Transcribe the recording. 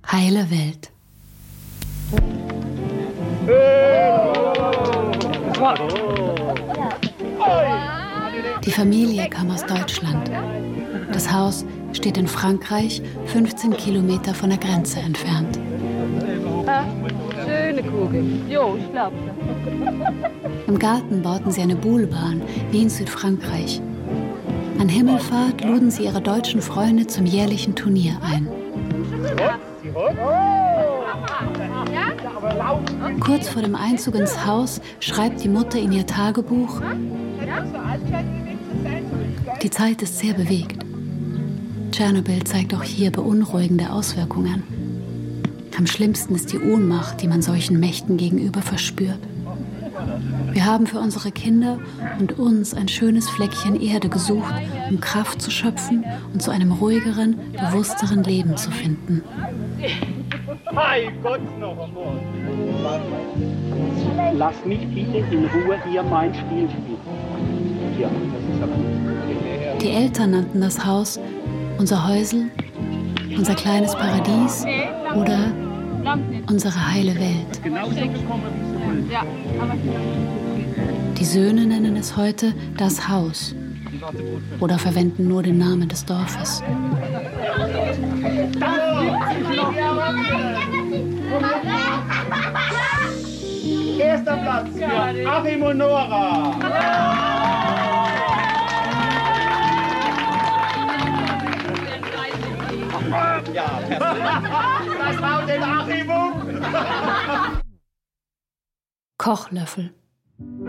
Heile Welt. Die Familie kam aus Deutschland. Das Haus steht in Frankreich, 15 Kilometer von der Grenze entfernt. Schöne Kugel. Jo, ich glaube. Im Garten bauten sie eine Buhlbahn, wie in Südfrankreich. An Himmelfahrt luden sie ihre deutschen Freunde zum jährlichen Turnier ein. Kurz vor dem Einzug ins Haus schreibt die Mutter in ihr Tagebuch: Die Zeit ist sehr bewegt. Tschernobyl zeigt auch hier beunruhigende Auswirkungen. Am schlimmsten ist die Ohnmacht, die man solchen Mächten gegenüber verspürt. Wir haben für unsere Kinder und uns ein schönes Fleckchen Erde gesucht, um Kraft zu schöpfen und zu einem ruhigeren, bewussteren Leben zu finden. Lass mich bitte in Ruhe hier mein Spiel spielen. Ja, das ist aber... Die Eltern nannten das Haus unser Häusel, unser kleines Paradies oder unsere heile Welt. Die Söhne nennen es heute das Haus oder verwenden nur den Namen des Dorfes. Erster Platz für Achim und Nora. Ja, perfekt. Das haut den Achim um. Kochlöffel.